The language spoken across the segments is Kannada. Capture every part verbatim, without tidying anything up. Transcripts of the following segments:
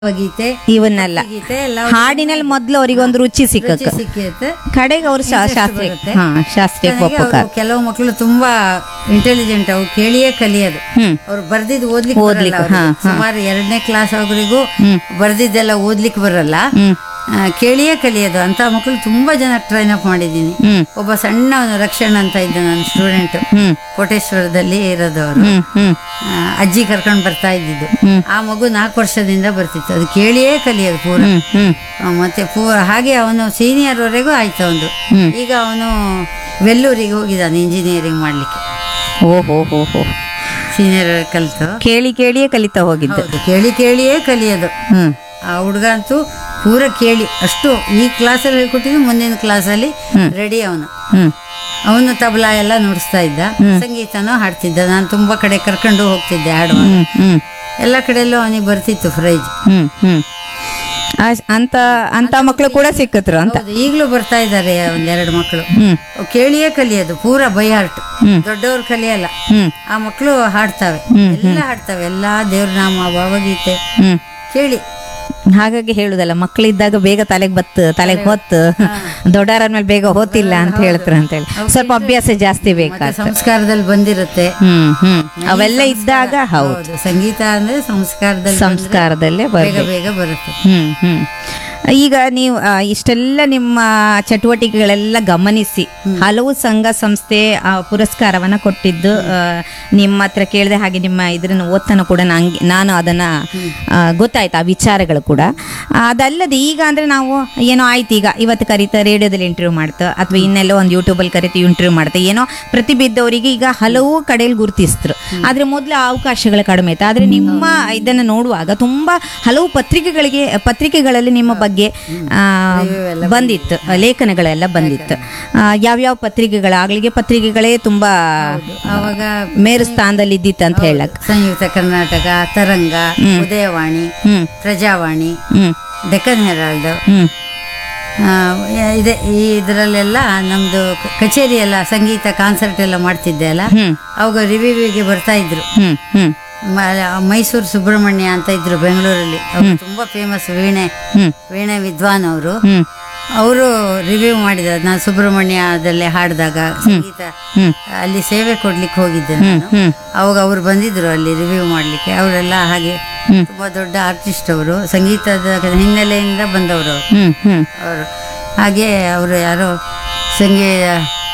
ಗೀತೆ ಇವನ್ನೆಲ್ಲ ಗೀತೆ ಎಲ್ಲ ಹಾಡಿನಲ್ಲಿ ಮೊದ್ಲು ಅವರಿಗೆ ಒಂದು ರುಚಿ ಸಿಕ್ಕಕ್ಕೆ ಸಿಕ್ಕೈತೆ. ಕಡೆಗೆ ಅವರು ಶಾಸ್ತ್ರೀಯ ಬರುತ್ತೆ. ಹಾ ಶಾಸ್ತ್ರೀಯಕ್ಕೆ ನನಗೆ ಒಪ್ಪಕ ಅವ್ರು ಕೆಲವು ಮಕ್ಕಳು ತುಂಬಾ ಇಂಟೆಲಿಜೆಂಟ್, ಅವ್ರು ಕೇಳಿಯೇ ಕಲಿಯೋದು. ಹ್ಮ್ ಅವ್ರು ಬರ್ದಿದ್ದು ಓದ್ಲಿಕ್ಕೆ ಓದ್ಲಿಕ್ಕೆ, ಬರಲ್ಲ ಹಾ, ಅವ್ರಿಗೆ. ಹಾ. ಸುಮಾರು ಎರಡನೇ ಕ್ಲಾಸ್ ಅವ್ರಿಗೂ ಹ್ಮ್. ಬರ್ದಿದ್ದೆಲ್ಲ ಓದ್ಲಿಕ್ಕೆ ಬರಲ್ಲ, ಹ್ಮ್ ಆ, ಕೇಳಿಯೇ ಕಲಿಯೋದು. ಅಂತ ಮಕ್ಕಳು ತುಂಬಾ ಜನ ಟ್ರೈನ್ ಅಪ್ ಮಾಡಿದ್ದೀನಿ. ಹ್ಮ್ ಒಬ್ಬ ಸಣ್ಣ ರಕ್ಷಣ್ ಅಂತ ಇದ್ದ ನನ್ನ ಸ್ಟೂಡೆಂಟ್, ಹ್ಮ್ ಕೋಟೇಶ್ವರದಲ್ಲಿ ಇರೋದು ಅವರು. ಹ್ಮ್ ಹ್ಮ್ ಅಜ್ಜಿ ಕರ್ಕೊಂಡು ಬರ್ತಾ ಇದ್ದಿದ್ದು. ಹ್ಮ್. ಆ ಮಗು ನಾಲ್ಕು ವರ್ಷದಿಂದ ಬರ್ತಿತ್ತು, ಅದು ಕೇಳಿಯೇ ಕಲಿಯೋದು ಪೂರ. ಹ್ಮ್ ಹ್ಮ್ ಆ, ಮತ್ತೆ ಪೂರ ಹಾಗೆ ಅವನು ಸೀನಿಯರ್ ವರೆಗೂ ಆಯ್ತು ಅವನು. ಹ್ಮ್. ಈಗ ಅವನು ವೆಲ್ಲೂರಿಗೆ ಹೋಗಿದ್ದಾನೆ ಇಂಜಿನಿಯರಿಂಗ್ ಮಾಡ್ಲಿಕ್ಕೆ. ಓಹೋ ಹೋ ಹೋ ಸೀನಿಯರ್ ಕಲಿತು ಕೇಳಿ ಕೇಳಿಯೇ ಕಲಿತಾ ಹೋಗಿದ್ದು. ಹೌದು, ಕೇಳಿ ಕೇಳಿಯೇ ಕಲಿಯೋದು. ಹ್ಮ್ ಆ ಹುಡುಗ ಅಂತೂ ಪೂರ ಕೇಳಿ ಅಷ್ಟು ಈ ಕ್ಲಾಸಲ್ಲಿ ಹೇಳ್ಕೊಟ್ಟಿದ್ದು ಮುಂದಿನ ಕ್ಲಾಸಲ್ಲಿ ರೆಡಿ ಅವನು. ಹ್ಮ್ ಅವನು ತಬಲಾ ಎಲ್ಲ ನುಡಿಸ್ತಾ ಇದ್ದ, ಸಂಗೀತನೂ ಹಾಡ್ತಿದ್ದ. ನಾನು ತುಂಬಾ ಕಡೆ ಕರ್ಕೊಂಡು ಹೋಗ್ತಿದ್ದೆ ಹಾಡುವಾಗ. ಹ್ಮ್ ಹ್ಮ್ ಎಲ್ಲ ಕಡೆಯಲ್ಲೂ ಅವನಿಗೆ ಬರ್ತಿತ್ತು ಪ್ರೈಜ್. ಹ್ಮ್ ಹ್ಮ್ ಅಷ್ಟ್- ಅಂತ ಅಂತ ಮಕ್ಕಳು ಕೂಡ ಸಿಕ್ಕತ್ರು ಅಂತ. ಹೌದು, ಈಗಲೂ ಬರ್ತಾ ಇದ್ದಾರೆ ಒಂದೆರಡು ಮಕ್ಕಳು. ಹ್ಮ್ ಅವು ಕೇಳಿಯೇ ಕಲಿಯೋದು ಪೂರ ಬೈ ಹಾರ್ಟ್. ಹ್ಮ್ ದೊಡ್ಡವ್ರು ಕಲಿಯಲ್ಲ, ಹ್ಮ್ ಆ ಮಕ್ಕಳು ಹಾಡ್ತವೆ, ಎಲ್ಲ ಹಾಡ್ತವೆ, ಎಲ್ಲಾ ದೇವ್ರನಾಮ ಭಾವಗೀತೆ ಹ್ಮ್ ಕೇಳಿ. ಹಾಗಾಗಿ ಹೇಳುದಲ್ಲ, ಮಕ್ಕಳಿದ್ದಾಗ ಬೇಗ ತಲೆಗೆ ಬತ್ತು ತಲೆಗೆ ಹೊತ್ತು ದೊಡ್ಡವರಾದ್ಮೇಲೆ ಬೇಗ ಹೋತಿಲ್ಲ ಅಂತ ಹೇಳ್ತಾರೆ ಅಂತ ಹೇಳಿ ಸ್ವಲ್ಪ ಅಭ್ಯಾಸ ಜಾಸ್ತಿ ಮತ್ತೆ ಬೇಕಾಗ್ತದೆ. ಸಂಸ್ಕಾರದಲ್ಲಿ ಬಂದಿರುತ್ತೆ. ಹ್ಮ್ ಹ್ಮ್ ಅವೆಲ್ಲ ಇದ್ದಾಗ ಹೌದು ಹೌದು, ಸಂಗೀತ ಅಂದ್ರೆ ಸಂಸ್ಕಾರದಲ್ಲಿ ಬಂದ್ರೆ ಸಂಸ್ಕಾರದಲ್ಲೇ ಬೇಗ ಬರ್ಬೇಕು. ಬೇಗ ಬರುತ್ತೆ. ಹ್ಮ್ ಹ್ಮ್ ಈಗ ನೀವು ಆ, ಇಷ್ಟೆಲ್ಲ ನಿಮ್ಮ ಚಟುವಟಿಕೆಗಳೆಲ್ಲ ಗಮನಿಸಿ ಹಲವು ಸಂಘ ಸಂಸ್ಥೆ ಆ, ಪುರಸ್ಕಾರವನ್ನ ಕೊಟ್ಟಿದ್ದು ಆ, ನಿಮ್ಮ ಹತ್ರ ಕೇಳಿದೆ, ಹಾಗೆ ನಿಮ್ಮ ಇದನ್ನ ಓದ್ತಾನು ಕೂಡ ನಂಗೆ ನಾನು ಅದನ್ನ ಆ, ಗೊತ್ತಾಯ್ತು ಆ ವಿಚಾರಗಳು ಕೂಡ. ಆ, ಅದಲ್ಲದೆ ಈಗ ಅಂದ್ರೆ ನಾವು ಏನೋ ಆಯ್ತು, ಈಗ ಇವತ್ತು ಕರೀತಾ ರೇಡಿಯೋದಲ್ಲಿ ಇಂಟರ್ವ್ಯೂ ಮಾಡ್ತಾ ಅಥವಾ ಇನ್ನೆಲ್ಲೋ ಒಂದು ಯೂಟ್ಯೂಬಲ್ಲಿ ಕರಿತಾ ಇಂಟರ್ವ್ಯೂ ಮಾಡ್ತಾ ಏನೋ ಪ್ರತಿಬಿದ್ದವರಿಗೆ ಈಗ ಹಲವು ಕಡೆಯಲ್ಲಿ ಗುರುತಿಸಿದ್ರು. ಆದ್ರೆ ಮೊದಲು ಅವಕಾಶಗಳು ಕಡಿಮೆ ಇತ್ತು. ಆದ್ರೆ ನಿಮ್ಮ ಇದನ್ನ ನೋಡುವಾಗ ತುಂಬಾ ಹಲವು ಪತ್ರಿಕೆಗಳಿಗೆ ಪತ್ರಿಕೆಗಳಲ್ಲಿ ನಿಮ್ಮ ಬಗ್ಗೆ ಆ, ಬಂದಿತ್ತು, ಲೇಖನಗಳೆಲ್ಲ ಬಂದಿತ್ತು. ಆ, ಯಾವ್ಯಾವ ಪತ್ರಿಕೆಗಳಾಗ್ಲಿಗೆ ಪತ್ರಿಕೆಗಳೇ ತುಂಬಾ ಆವಾಗ ಮೇರು ಸ್ಥಾನದಲ್ಲಿ ಇದ್ದಿತ್ತು ಅಂತ ಹೇಳಕ್. ಸಂಯುಕ್ತ ಕರ್ನಾಟಕ, ತರಂಗ, ಉದಯವಾಣಿ, ಹ್ಮ್ ಪ್ರಜಾವಾಣಿ, ಹ್ಮ್ ಡೆಕ್ಕನ್ ಹೆರಾಲ್ಡ್, ಹ್ಮ್ ಆ, ಇದೆ. ಈ ಇದರಲ್ಲೆಲ್ಲ ನಮ್ದು ಕಚೇರಿ ಎಲ್ಲ ಸಂಗೀತ ಕಾನ್ಸರ್ಟ್ ಎಲ್ಲ ಮಾಡ್ತಿದ್ದೆ ಅಲ್ಲ, ಹ್ಮ್ ಅವಾಗ ರಿವ್ಯೂವಿಗೆ ಬರ್ತಾ ಇದ್ರು. ಹ್ಮ್ ಹ್ಮ್ ಮ- ಮೈಸೂರು ಸುಬ್ರಹ್ಮಣ್ಯ ಅಂತ ಇದ್ರು ಬೆಂಗಳೂರಲ್ಲಿ, ಅವರು ತುಂಬಾ ಫೇಮಸ್ ವೀಣೆ ಹ್ಮ್ ವೀಣೆ ವಿದ್ವಾನ್ ಅವರು. ಹ್ಮ್ ಅವರು ರಿವ್ಯೂ ಮಾಡಿದ್ರು. ನಾನು ಸುಬ್ರಹ್ಮಣ್ಯದಲ್ಲಿ ಹಾಡಿದಾಗ ಸಂಗೀತ ಹ್ಮ್ ಅಲ್ಲಿ ಸೇವೆ ಕೊಡ್ಲಿಕ್ಕೆ ಹೋಗಿದ್ದೆ ಹ್ಮ್ ನಾನು. ಹ್ಮ್ ಅವಾಗ ಅವ್ರು ಬಂದಿದ್ರು ಅಲ್ಲಿ ರಿವ್ಯೂ ಮಾಡ್ಲಿಕ್ಕೆ. ಅವರೆಲ್ಲ ಹಾಗೆ ಹ್ಮ್. ತುಂಬಾ ದೊಡ್ಡ ಆರ್ಟಿಸ್ಟ್ ಅವರು, ಸಂಗೀತದ ಹಿನ್ನೆಲೆಯಿಂದ ಬಂದವರು ಅವರು. ಹ್ಮ್ ಹ್ಮ್ ಅವರು ಹಾಗೆ ಅವರು ಯಾರೋ ಸಂಗೀತ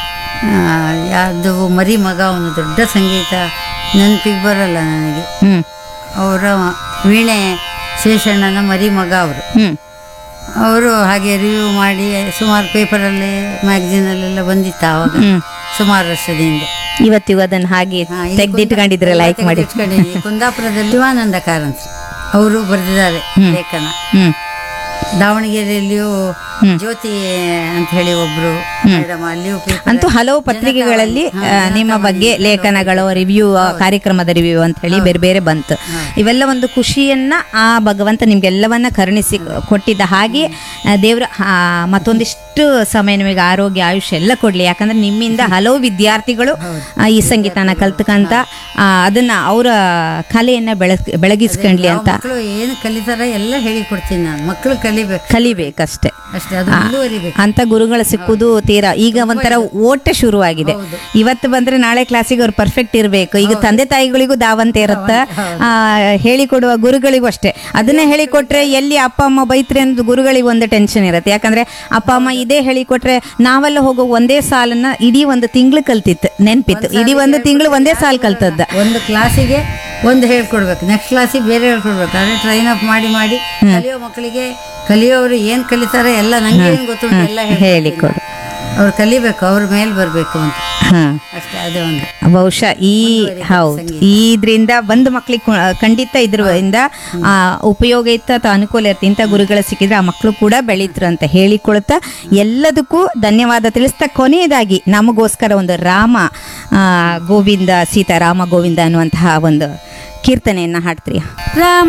ಯಾವುದು ಮರಿ ಮಗ, ಅವನು ದೊಡ್ಡ ಸಂಗೀತ ನೆನಪಿಗೆ ಬರಲ್ಲ ನನಗೆ. ಹ್ಮ್ ಅವರ ವೀಣೆ ಶೇಷಣ್ಣನ ಮರಿ ಮಗ ಅವರು. ಹ್ಮ್ ಅವರು ಹಾಗೆ ರಿವ್ಯೂ ಮಾಡಿ ಸುಮಾರು ಪೇಪರಲ್ಲಿ ಮ್ಯಾಗಝೀನಲ್ಲೆಲ್ಲ ಬಂದಿತ್ತು ಆವಾಗ, ಹ್ಮ್ ಸುಮಾರು ವರ್ಷದ ಹಿಂದೆ. ಇವತ್ತಿಗೂ ಅದನ್ನ ಹಾಗೆ ಹಾ, ಇಲ್ಲಿ ತೆಗ್ದಿಟ್ಕೊಂಡಿದ್ರೆ ಕುಂದಾ- ಲೈಕ್ ಮಾಡಿ. ತೆಗ್ದಿಟ್ಕೊಂಡಿದ್ದೀನಿ. ಕುಂದಾಪುರದಲ್ಲಿ ಶಿವಾನಂದ ಕಾರಂತ್ ಅವರು ಬರೆದಿದ್ದಾರೆ ಲೇಖನ. ಹ್ಮ್ ದಾವಣಗೆರೆಯಲ್ಲಿಯೂ ಹ್ಮ್. ಜ್ಯೋತಿ ಅಂತ ಹೇಳಿ ಒಬ್ರು ಮೇಡಮ್, ಅಲ್ಲಿಯೂ paper- ಅಂತೂ ಹಲವು ಪತ್ರಿಕೆಗಳಲ್ಲಿ ಹಾ, ಆ, ನಿಮ್ಮ ಬಗ್ಗೆ ಲೇಖನಗಳು, ರಿವ್ಯೂ, ಕಾರ್ಯಕ್ರಮದ ರಿವ್ಯೂ ಅಂತ ಹೇಳಿ ಬೇರೆ ಬೇರೆ ಬಂತು. ಇವೆಲ್ಲ ಒಂದು ಖುಷಿಯನ್ನ ಆ ಭಗವಂತ ನಿಮ್ಗೆಲ್ಲವನ್ನ ಕರುಣಿಸಿ ಕೊಟ್ಟಿದ್ದ. ಹಾಗೆ ಆ, ದೇವ್ರ ಆ, ಮತ್ತೊಂದಿಷ್ಟು ಸಮಯ ನಿಮಗೆ ಆರೋಗ್ಯ, ಆಯುಷ್ಯ ಎಲ್ಲ ಕೊಡ್ಲಿ. ಯಾಕಂದ್ರೆ ನಿಮ್ಮಿಂದ ಹಲವು ವಿದ್ಯಾರ್ಥಿಗಳು ಆ, ಈ ಸಂಗೀತನ ಕಲ್ತ್ಕಂತ ಆ, ಅದನ್ನ ಅವರ ಕಲೆಯನ್ನ ಬೆಳಗ್ ಬೆಳಗಿಸ್ಕೊಂಡ್ಲಿ ಅಂತ ಮಕ್ಕಳು ಏನು ಕಲಿತಾರ ಎಲ್ಲ ಹೇಳಿ ಕೊಡ್ತೀನಿ ನಾನು. ಮಕ್ಕಳು ಕಲಿಬೇಕು ಕಲಿಬೇಕಷ್ಟೇ. ಅಷ್ಟೇ, ಅದು ಮುಂದುವರಿಬೇಕು. ಅಂತ ಗುರುಗಳು ಸಿಕ್ಕುದು ತೀರಾ ಈಗ ಒಂಥರ ಓಟ ಶುರುವಾಗಿದೆ. ಇವತ್ತು ಬಂದ್ರೆ ನಾಳೆ ಕ್ಲಾಸಿಗೆ ಅವ್ರು ಪರ್ಫೆಕ್ಟ್ ಇರಬೇಕು. ಈಗ ತಂದೆ ತಾಯಿಗಳಿಗೂ ದಾವಂತೆ ಇರುತ್ತ, ಆ ಹೇಳಿಕೊಡುವ ಗುರುಗಳಿಗೂ ಅಷ್ಟೇ. ಅದನ್ನೇ ಹೇಳಿಕೊಟ್ರೆ ಎಲ್ಲಿ ಅಪ್ಪ ಅಮ್ಮ ಬೈತ್ರೆ ಅಂತ ಗುರುಗಳಿಗೆ ಒಂದು ಟೆನ್ಷನ್ ಇರುತ್ತೆ. ಯಾಕಂದ್ರೆ ಅಪ್ಪ ಅಮ್ಮ ಇದೇ ಹೇಳಿಕೊಟ್ರೆ ನಾವೆಲ್ಲ ಹೋಗೋ ಒಂದೇ ಸಾಲನ್ನ ಇಡೀ ಒಂದು ತಿಂಗಳು ಕಲ್ತಿತ್ತು, ನೆನ್ಪಿತ್ತು. ಇಡೀ ಒಂದು ತಿಂಗಳು ಒಂದೇ ಸಾಲ್ ಕಲ್ತದ್ದ. ಒಂದು ಕ್ಲಾಸಿಗೆ ಒಂದು ಹೇಳ್ಕೊಡ್ಬೇಕು, ನೆಕ್ಸ್ಟ್ ಕ್ಲಾಸಿಗೆ ಬೇರೆ ಹೇಳ್ಕೊಡ್ಬೇಕು. ಆದರೆ ಟ್ರೈನ್ ಅಪ್ ಮಾಡಿ ಮಾಡಿ ಕಲಿಯೋ ಮಕ್ಕಳಿಗೆ ಕಲಿಯೋರು ಏನ್ ಕಲಿತಾರೆ ಎಲ್ಲ ನಂಗೆ ಏನ್ ಗೊತ್ತುಂಟು ಎಲ್ಲ ಹೇಳಿಕೊಡು. ಅವ್ರು ಕಲಿಬೇಕು, ಅವ್ರ ಮೇಲೆ ಬರ್ಬೇಕು ಅಂತ ಹಾ ಅಷ್ಟೇ. ಅದೇ ಒಂದು ಬಹುಶಃ ಈ ಹೌದು ಇದ್ರಿಂದ ಬಂದು ಮಕ್ಳಿಗೆ ಖಂಡಿತ ಇದ್ರಿಂದ ಆ ಉಪಯೋಗ ಇತ್ತು ಅಥವಾ ಅನುಕೂಲ ಇತ್ತು. ಇಂಥ ಗುರುಗಳು ಸಿಕ್ಕಿದ್ರೆ ಆ ಮಕ್ಕಳು ಕೂಡ ಬೆಳೀತರು ಅಂತ ಹೇಳಿಕೊಳ್ತಾ ಎಲ್ಲದಕ್ಕೂ ಧನ್ಯವಾದ ತಿಳಿಸ್ತಾ, ಕೊನೆಯದಾಗಿ ನಮಗೋಸ್ಕರ ಒಂದು ರಾಮ ಆ, ಗೋವಿಂದ ಸೀತಾ ರಾಮ ಗೋವಿಂದ ಅನ್ನುವಂತಹ ಒಂದು ಕೀರ್ತನೆಯನ್ನ ಹಾಡ್ತೀರಿ. ರಾಮ